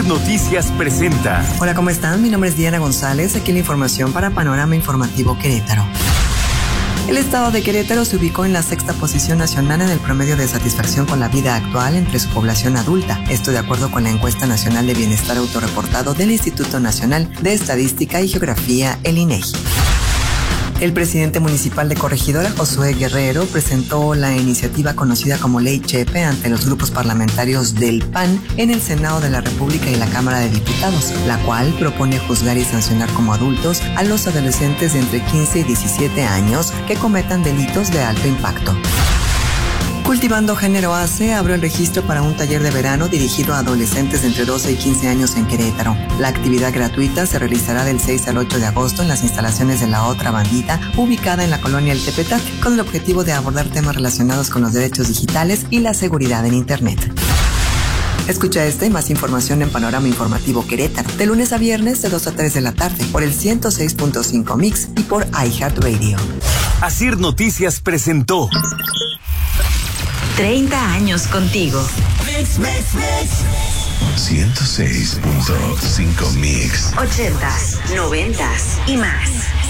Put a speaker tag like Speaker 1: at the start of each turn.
Speaker 1: Noticias presenta.
Speaker 2: Hola, ¿cómo están? Mi nombre es Diana González, aquí la información para Panorama Informativo Querétaro. El estado de Querétaro se ubicó en la 6ª posición nacional en el promedio de satisfacción con la vida actual entre su población adulta. Esto de acuerdo con la Encuesta Nacional de Bienestar autorreportado del Instituto Nacional de Estadística y Geografía, el INEGI. El presidente municipal de Corregidora, Josué Guerrero, presentó la iniciativa conocida como Ley Chepe ante los grupos parlamentarios del PAN en el Senado de la República y la Cámara de Diputados, la cual propone juzgar y sancionar como adultos a los adolescentes de entre 15 y 17 años que cometan delitos de alto impacto. Cultivando Género AC abrió el registro para un taller de verano dirigido a adolescentes de entre 12 y 15 años en Querétaro. La actividad gratuita se realizará del 6 al 8 de agosto en las instalaciones de La Otra Bandita, ubicada en la colonia El Tepetat, con el objetivo de abordar temas relacionados con los derechos digitales y la seguridad en Internet. Escucha esta y más información en Panorama Informativo Querétaro, de lunes a viernes de 2 a 3 de la tarde, por el 106.5 Mix y por iHeartRadio.
Speaker 1: Asir Noticias presentó
Speaker 3: 30 años contigo.
Speaker 4: 106.5 Mix.
Speaker 3: 80s, 90s y más.